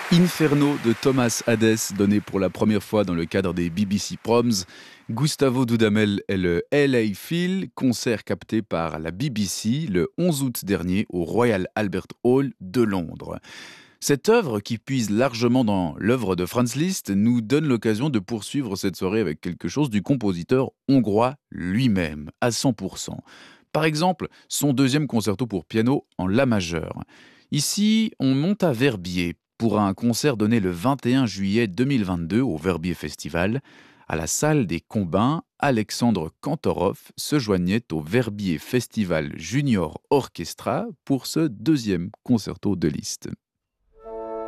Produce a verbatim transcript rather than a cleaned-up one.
Inferno de Thomas Hadès, donné pour la première fois dans le cadre des B B C Proms. Gustavo Dudamel est le L A Phil, concert capté par la B B C le onze août dernier au Royal Albert Hall de Londres. Cette œuvre, qui puise largement dans l'œuvre de Franz Liszt, nous donne l'occasion de poursuivre cette soirée avec quelque chose du compositeur hongrois lui-même, à cent pour cent. Par exemple, son deuxième concerto pour piano en La majeur. Ici, on monte à Verbier pour un concert donné le vingt et un juillet deux mille vingt-deux au Verbier Festival. À la salle des Combins, Alexandre Kantorov se joignait au Verbier Festival Junior Orchestra pour ce deuxième concerto de Liszt.